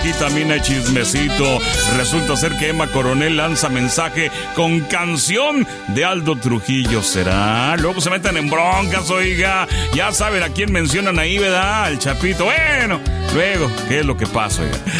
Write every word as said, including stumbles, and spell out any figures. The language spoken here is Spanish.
Aquí también hay chismecito. Resulta ser que Emma Coronel lanza mensaje con canción de Aldo Trujillo. ¿Será? Luego se meten en broncas, oiga. Ya saben a quién mencionan ahí, ¿verdad? Al Chapito. Bueno, luego, ¿qué es lo que pasa, oiga?